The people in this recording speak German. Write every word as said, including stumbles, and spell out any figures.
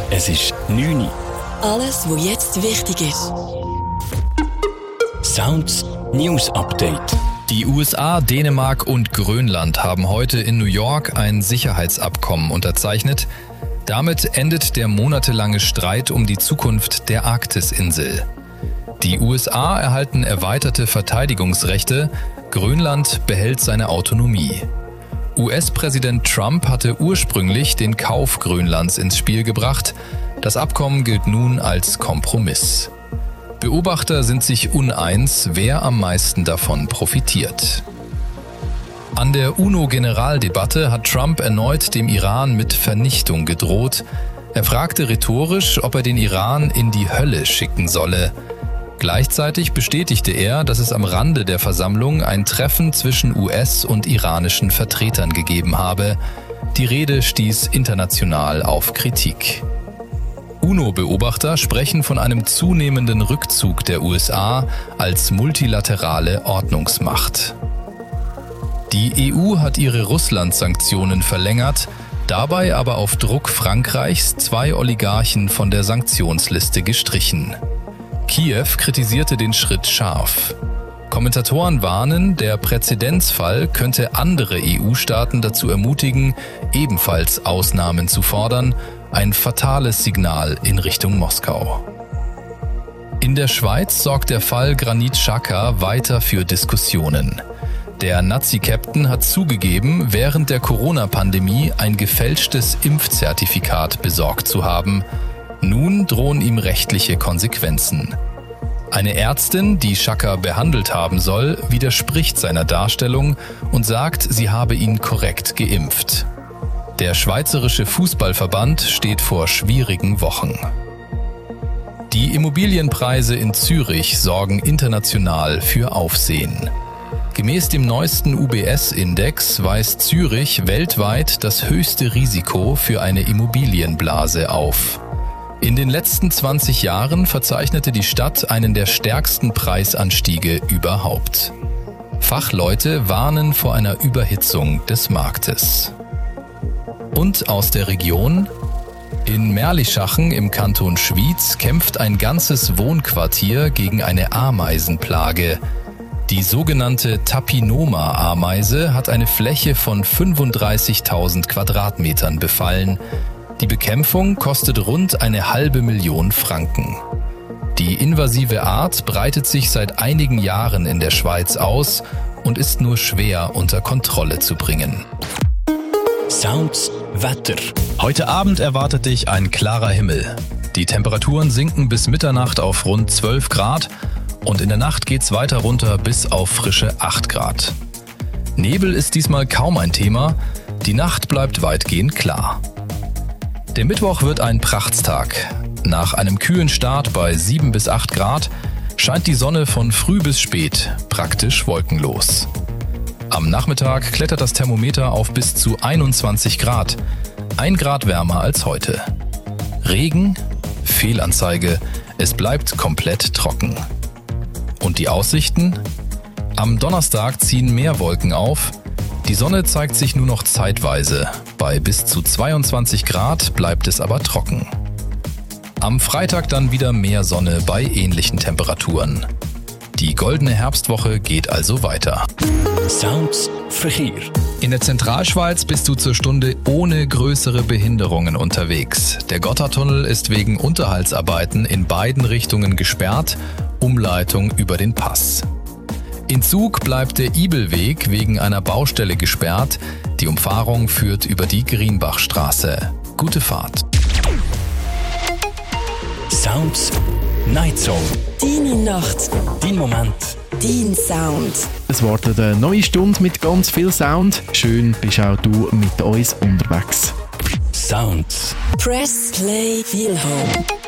Es ist neun Uhr. Alles, was jetzt wichtig ist. Sounds News Update. Die U S A, Dänemark und Grönland haben heute in New York ein Sicherheitsabkommen unterzeichnet. Damit endet der monatelange Streit um die Zukunft der Arktisinsel. Die U S A erhalten erweiterte Verteidigungsrechte, Grönland behält seine Autonomie. U S-Präsident Trump hatte ursprünglich den Kauf Grönlands ins Spiel gebracht. Das Abkommen gilt nun als Kompromiss. Beobachter sind sich uneins, wer am meisten davon profitiert. An der UNO-Generaldebatte hat Trump erneut dem Iran mit Vernichtung gedroht. Er fragte rhetorisch, ob er den Iran in die Hölle schicken solle. Gleichzeitig bestätigte er, dass es am Rande der Versammlung ein Treffen zwischen U S- und iranischen Vertretern gegeben habe. Die Rede stieß international auf Kritik. UNO-Beobachter sprechen von einem zunehmenden Rückzug der U S A als multilaterale Ordnungsmacht. Die E U hat ihre Russland-Sanktionen verlängert, dabei aber auf Druck Frankreichs zwei Oligarchen von der Sanktionsliste gestrichen. Kiew kritisierte den Schritt scharf. Kommentatoren warnen, der Präzedenzfall könnte andere E U-Staaten dazu ermutigen, ebenfalls Ausnahmen zu fordern, ein fatales Signal in Richtung Moskau. In der Schweiz sorgt der Fall Granit Xhaka weiter für Diskussionen. Der Nazi-Captain hat zugegeben, während der Corona-Pandemie ein gefälschtes Impfzertifikat besorgt zu haben. Nun drohen ihm rechtliche Konsequenzen. Eine Ärztin, die Xhaka behandelt haben soll, widerspricht seiner Darstellung und sagt, sie habe ihn korrekt geimpft. Der Schweizerische Fußballverband steht vor schwierigen Wochen. Die Immobilienpreise in Zürich sorgen international für Aufsehen. Gemäß dem neuesten U B S-Index weist Zürich weltweit das höchste Risiko für eine Immobilienblase auf. In den letzten zwanzig Jahren verzeichnete die Stadt einen der stärksten Preisanstiege überhaupt. Fachleute warnen vor einer Überhitzung des Marktes. Und aus der Region? In Merlischachen im Kanton Schwyz kämpft ein ganzes Wohnquartier gegen eine Ameisenplage. Die sogenannte Tapinoma-Ameise hat eine Fläche von fünfunddreißigtausend Quadratmetern befallen. Die Bekämpfung kostet rund eine halbe Million Franken. Die invasive Art breitet sich seit einigen Jahren in der Schweiz aus und ist nur schwer unter Kontrolle zu bringen. Sounds Wetter. Heute Abend erwartet dich ein klarer Himmel. Die Temperaturen sinken bis Mitternacht auf rund zwölf Grad und in der Nacht geht's weiter runter bis auf frische acht Grad. Nebel ist diesmal kaum ein Thema, die Nacht bleibt weitgehend klar. Der Mittwoch wird ein Prachtstag. Nach einem kühlen Start bei sieben bis acht Grad scheint die Sonne von früh bis spät, praktisch wolkenlos. Am Nachmittag klettert das Thermometer auf bis zu einundzwanzig Grad, ein Grad wärmer als heute. Regen? Fehlanzeige, es bleibt komplett trocken. Und die Aussichten? Am Donnerstag ziehen mehr Wolken auf. Die Sonne zeigt sich nur noch zeitweise. Bei bis zu zweiundzwanzig Grad bleibt es aber trocken. Am Freitag dann wieder mehr Sonne bei ähnlichen Temperaturen. Die goldene Herbstwoche geht also weiter. Sounds Verkehr. In der Zentralschweiz bist du zur Stunde ohne größere Behinderungen unterwegs. Der Gotthardtunnel ist wegen Unterhaltsarbeiten in beiden Richtungen gesperrt, Umleitung über den Pass. In Zug bleibt der Ibelweg wegen einer Baustelle gesperrt. Die Umfahrung führt über die Grienbachstraße. Gute Fahrt. Sounds Night Zone. Deine Nacht, Dein Moment. dein Sound. Es wartet eine neue Stunde mit ganz viel Sound. Schön bist auch du mit uns unterwegs. Sounds. Press Play Feel Home.